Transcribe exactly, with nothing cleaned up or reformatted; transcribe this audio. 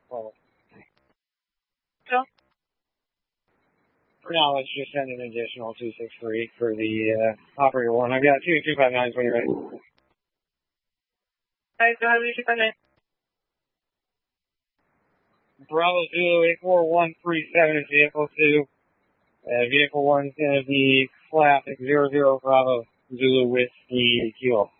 Well, So, for now, let's just send an additional two six three for the uh, operator one. I've got two two five nines when you're ready. I go ahead with two five nine. Bravo Zulu eight four one three seven is vehicle two. Uh, vehicle one is going to be classic zero zero Bravo Zulu with the fuel.